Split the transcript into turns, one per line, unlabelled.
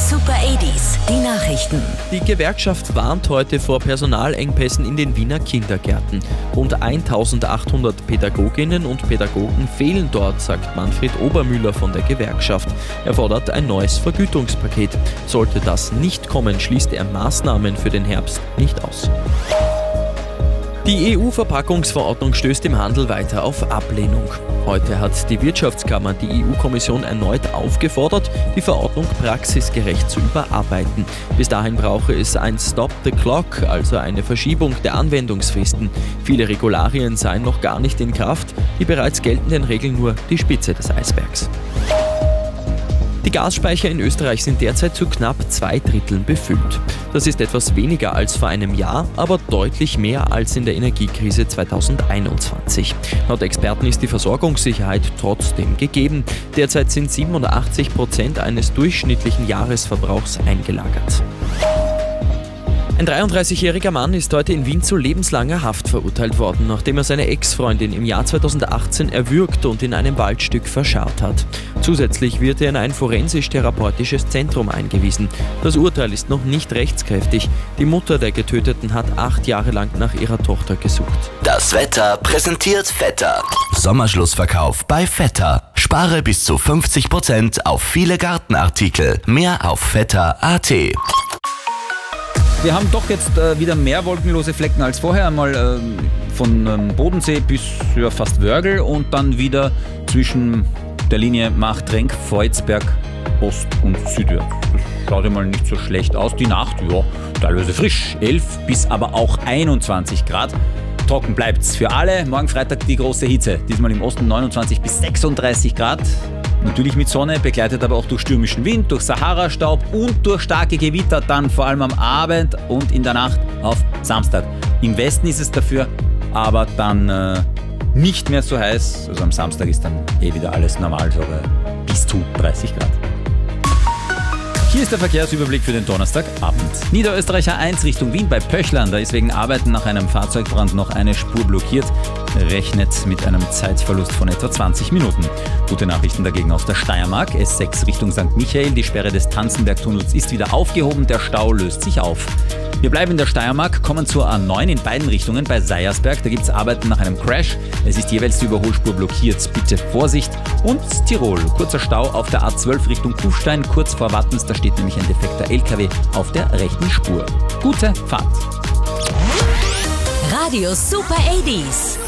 Super 80s, die Nachrichten.
Die Gewerkschaft warnt heute vor Personalengpässen in den Wiener Kindergärten. Rund 1800 Pädagoginnen und Pädagogen fehlen dort, sagt Manfred Obermüller von der Gewerkschaft. Er fordert ein neues Vergütungspaket. Sollte das nicht kommen, schließt er Maßnahmen für den Herbst nicht aus. Die EU-Verpackungsverordnung stößt im Handel weiter auf Ablehnung. Heute hat die Wirtschaftskammer die EU-Kommission erneut aufgefordert, die Verordnung praxisgerecht zu überarbeiten. Bis dahin brauche es ein Stop the Clock, also eine Verschiebung der Anwendungsfristen. Viele Regularien seien noch gar nicht in Kraft, die bereits geltenden Regeln nur die Spitze des Eisbergs. Die Gasspeicher in Österreich sind derzeit zu knapp 2/3 befüllt. Das ist etwas weniger als vor einem Jahr, aber deutlich mehr als in der Energiekrise 2021. Laut Experten ist die Versorgungssicherheit trotzdem gegeben. Derzeit sind 87% eines durchschnittlichen Jahresverbrauchs eingelagert. Ein 33-jähriger Mann ist heute in Wien zu lebenslanger Haft verurteilt worden, nachdem er seine Ex-Freundin im Jahr 2018 erwürgt und in einem Waldstück verscharrt hat. Zusätzlich wird er in ein forensisch-therapeutisches Zentrum eingewiesen. Das Urteil ist noch nicht rechtskräftig. Die Mutter der Getöteten hat 8 Jahre lang nach ihrer Tochter gesucht.
Das Wetter präsentiert Vetter. Sommerschlussverkauf bei Vetter. Spare bis zu 50% auf viele Gartenartikel. Mehr auf vetter.at.
Wir haben doch jetzt wieder mehr wolkenlose Flecken als vorher. Einmal von Bodensee bis fast Wörgl und dann wieder zwischen der Linie Machtrenk, Voitsberg, Ost- und Südwärts. Das schaut einmal nicht so schlecht aus. Die Nacht, teilweise frisch, 11 bis aber auch 21 Grad. Trocken bleibt's für alle. Morgen Freitag die große Hitze. Diesmal im Osten 29 bis 36 Grad. Natürlich mit Sonne, begleitet aber auch durch stürmischen Wind, durch Sahara-Staub und durch starke Gewitter, dann vor allem am Abend und in der Nacht auf Samstag. Im Westen ist es dafür aber dann nicht mehr so heiß. Also am Samstag ist dann wieder alles normal, sogar bis zu 30 Grad. Hier ist der Verkehrsüberblick für den Donnerstagabend. Niederösterreicher 1 Richtung Wien bei Pöchlern. Da ist wegen Arbeiten nach einem Fahrzeugbrand noch eine Spur blockiert. Rechnet mit einem Zeitverlust von etwa 20 Minuten. Gute Nachrichten dagegen aus der Steiermark. S6 Richtung St. Michael. Die Sperre des Tanzenbergtunnels ist wieder aufgehoben. Der Stau löst sich auf. Wir bleiben in der Steiermark, kommen zur A9 in beiden Richtungen bei Seiersberg. Da gibt es Arbeiten nach einem Crash. Es ist jeweils die Überholspur blockiert. Bitte Vorsicht. Und Tirol. Kurzer Stau auf der A12 Richtung Kufstein, kurz vor Wattens. Da steht nämlich ein defekter LKW auf der rechten Spur. Gute Fahrt.
Radio Super 80s.